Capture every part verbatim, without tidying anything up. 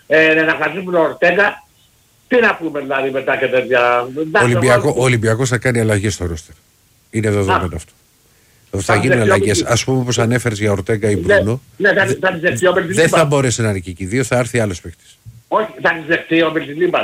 ε, να χασίσουν τον Ορτέγκα. Τι να πούμε δηλαδή μετά και τέτοια. Ολυμπιακό, ο Ολυμπιακός θα κάνει αλλαγές στο ρόστερ. Είναι δεδομένο αυτό. Θα γίνουν αλλαγές. Ας πούμε όπως ανέφερες για Ορτέγκα ή Μπρούνο. Ναι, θα, θα τις δεχτεί ο Μπερτιλίμπαρ. Δεν θα μπορέσει να είναι και εκεί δύο, θα έρθει άλλος παίκτης. Όχι, θα τις δεχτεί ο Μπερτιλίμπαρ.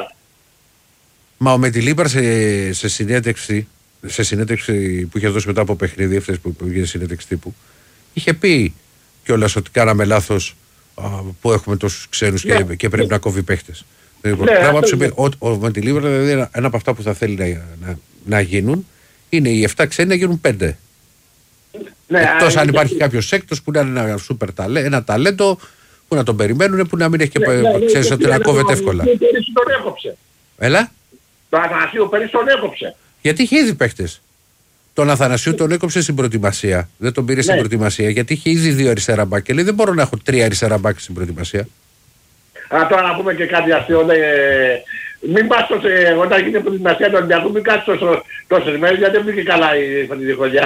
Μα ο Μπερτιλίμπαρ σε, σε συνέντευξη, σε συνέντευξη που είχε δώσει μετά από παιχνίδι, αυτές που πήγε συνέντευξη τύπου, είχε πει κιόλας ότι κάναμε λάθος που έχουμε τόσους ξένους ναι, και, και πρέπει ναι. να κόβει παίχτες. Ναι, πράγμα που είπε, ο, ο Μπερτιλίμπαρ δηλαδή ένα, ένα από αυτά που θα θέλει να, να, να γίνουν είναι οι εφτά ξένοι να γίνουν πέντε. Ναι, εκτός αν υπάρχει κάποιος έκτος που να είναι ένα σούπερ ταλέ, ένα ταλέντο που να τον περιμένουν, που να μην έχει και ναι, ναι, ξέρεις ναι, ότι να κόβεται εύκολα. Πέρυσι τον έκοψε. Έλα. Τον Αθανασίου πέρυσι τον έκοψε. Γιατί είχε ήδη παίχτες. Τον Αθανασίου τον έκοψε στην προετοιμασία. Δεν τον πήρε ναι. στην προετοιμασία γιατί είχε ήδη δύο αριστερά μπακ και λέει δεν μπορώ να έχω τρία αριστερά μπακ στην προετοιμασία. Α, τώρα να πούμε και κάτι αστείο. Ε, μην πας τόσο, όταν γίνεται προετοιμασία του Ολυμπιακού, μην κάτσεις τόσο, τόσες μέρες γιατί δεν πήγε καλά η φετινή χρονιά.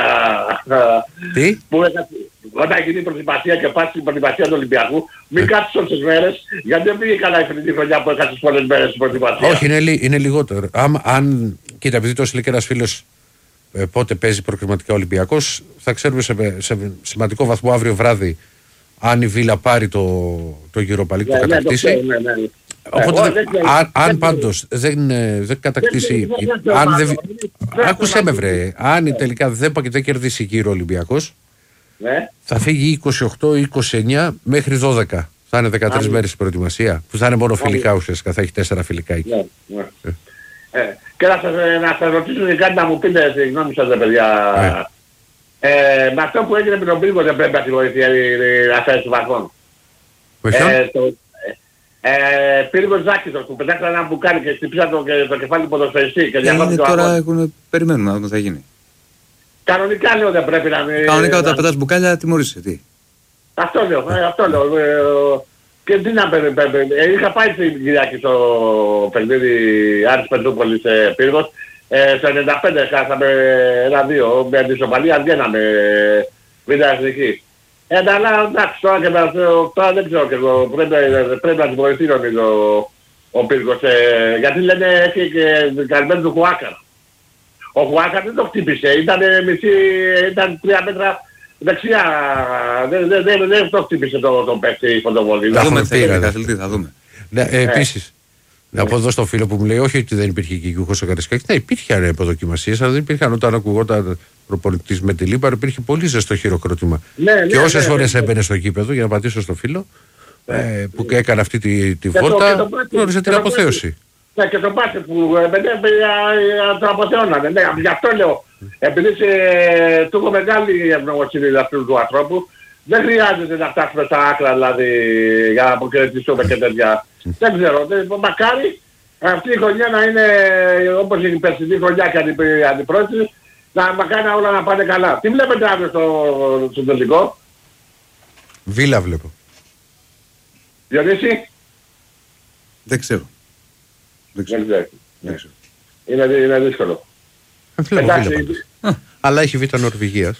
Τι? Που, όταν γίνει η προετοιμασία και πας στην προετοιμασία του Ολυμπιακού, μην ε. κάτσεις τόσες μέρες γιατί δεν πήγε καλά η φετινή χρονιά που έκατσεις πολλές μέρες στην προετοιμασία. Όχι, είναι, είναι λιγότερο. Αν, αν, κοίτα, επειδή τόσο λέει και ένας φίλος ε, πότε παίζει προκριματικά Ολυμπιακός, θα ξέρουμε σε, σε σημαντικό βαθμό αύριο βράδυ αν η Βίλα πάρει το, το Europa League, ναι, το κατακτήσει. Ναι, ναι, ναι. Οπότε, ε, δεν, αν, αν πάντως δεν, δεν κατακτήσει, αν δεν, άκουσέ με βρε, αν τελικά δεν, δεν κερδίσει γύρω ο Ολυμπιακός, ναι. θα φύγει είκοσι οκτώ είκοσι εννιά μέχρι δώδεκα. Θα είναι δεκατρείς Ά, μέρες η προετοιμασία, που θα είναι μόνο φιλικά ουσιαστικά, θα έχει τέσσερα φιλικά εκεί. Ναι, ναι. Ε. Ε, και να σας, να σας ρωτήσω και κάτι να μου πείτε τη γνώμη σας, ρε παιδιά. Ε. Ε, με αυτό που έγινε με τον Πύργο δεν πρέπει να τιμωρηθεί η αφαίρεση βαθμών. Ε, το, ε, Πύργος Ζάκητος που πετάξαν ένα μπουκάλι και χτυπήσαν το, το κεφάλι του ποδοσφαιριστή. Και είναι τώρα έχουν, περιμένουμε να δούμε τι θα γίνει. Κανονικά λέω δεν πρέπει να... Κανονικά όταν πετάς μπουκάλια τιμωρείσαι, τι. Αυτό λέω, ε, αυτό λέω. Ε, και τι να περιμένουμε. Ε, είχα πάει στην Κυριακή στο παιχνίδι Άρης Πετρούπολης ε, Πύργος. Ε, στο ενενήντα πέντε χάσαμε ένα δύο με αντισοπαλία, βγαίναμε β' εθνική. Ε, αλλά εντάξει τώρα και τώρα δεν ξέρω και εγώ, πρέπει, πρέπει να την βοηθεί νομίζω ο Πύργος. Ε, γιατί λένε έχει και καλυμμένο του Χουάκαρ. Ο Χουάκαρ δεν το χτύπησε, ήταν μισή, ήταν τρία μέτρα δεξιά, δεν, δεν, δεν, δεν το χτύπησε το, το παίκτη η φωτοβολή. Θα δούμε, θα δούμε. Επίσης. Να πω εδώ στο φίλο που μου λέει, όχι ότι δεν υπήρχε και Γιούχος ο Καρισκάκης. Ναι, υπήρχαν υποδοκιμασίες, αλλά δεν υπήρχαν όταν ακουγόταν προπονητής με τη Λίμπαρ, υπήρχε πολύ ζεστό χειροκρότημα. Ναι, ναι, και όσες ναι, φορές ναι, έμπαινε στο γήπεδο, για να πατήσω στο φίλο, ναι, ε, που ναι, έκανε αυτή τη, τη βόλτα, γνώριζε την αποθέωση. Ναι, και το πάσε που το αποθεώνανε. Ναι, γι' αυτό λέω, επειδή του έχω μεγάλη ευγνωμοσύνη αυτού του ανθρώπου, δεν χρειάζεται να φτάσουμε στα άκρα δηλαδή για να αποκαιρετήσουμε και τέτοια. Δεν ξέρω, μακάρι αυτή η χρονιά να είναι όπως η περσινή χρονιά και αντιπρόσθεση, να μακάρι όλα να πάνε καλά. Τι βλέπετε αύριο στο, στο τελικό? Βίλα βλέπω. Διονύση? Δεν ξέρω. Δεν ξέρω. Δεν ξέρω. Είναι, είναι δύσκολο. Βλέπω Βίλα πάντως. Αλλά έχει Β' Νορβηγίας.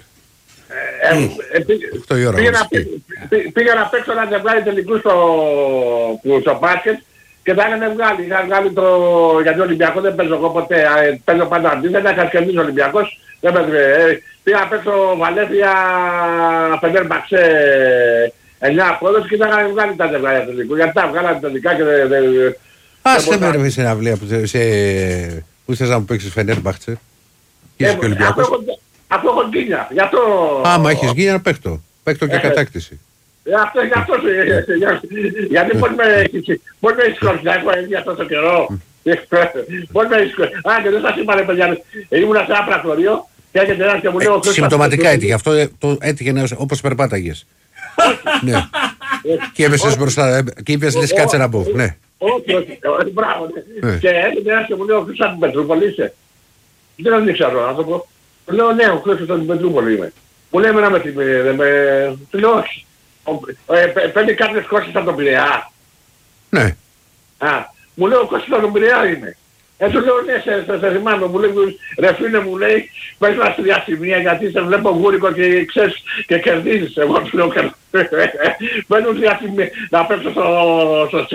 Πήγα να παίξω να βγάλει τελικούς στο μπάσκετ και θα είχαν βγάλει. Είχα βγάλει το... γιατί ο Ολυμπιακός δεν παίζω εγώ ποτέ. Παίζω πάντα αντίθετα, είχα σκεμμίσει ο Ολυμπιακός. Δεν παίζει. Πήγα να παίξω Βαλέφια Φενέρμπαξε εννιά απόδοση και θα είχαν βγάλει τα ζευγάρια τελικού. Γιατί τα βγάλανε τελικά και δεν... Άσε με ρε συναυλία που θες να μου παίξεις Φενέρμπαξε. Είσαι και Ολυμπιακός. Αυτό έχω γκίνια, γι' αυτό... Άμα έχεις γκίνια να παίχτω. Παίχτω και κατάκτηση. Αυτό, γι' αυτό, γιατί πώς με έχεις κορφιάκο για αυτό το καιρό. Πώς με έχεις κορφιάκο. Α, και δεν σας είπα ρε παιδιά, ήμουνα σε ένα πρακτορείο και έρχεται ένας και μου λέει... Συμπτωματικά έτυχε, αυτό έτυχε όπως περπάταγες. Ναι. Και έπεσες μπροστά και είπες λες κάτσε να μπω. Όχι, όχι, μπράβο. Και έρχεται ένας και μου λέει ο Χρήστος από την Πετρούπολη είσαι. Δεν ξέρω να το πω. Του λέω ναι, ο Χρήστος από την Πετρούπολη είμαι. Μου λέει εμένα με την... Του λέω όχι. Παίρνει κάποιες κόστες από τον Πειραιά. Ναι. Α, μου λέει ο Κώστας από τον Πειραιά είμαι. Ε, του λέω ναι, σε θυμάμαι. Μου λέει ρε φίλε μου λέει πες μας τρία σημεία γιατί σε βλέπω γούρικο και ξέρεις και κερδίζεις. Εγώ του λέω μπαίνουν τρία σημεία να παίξω στο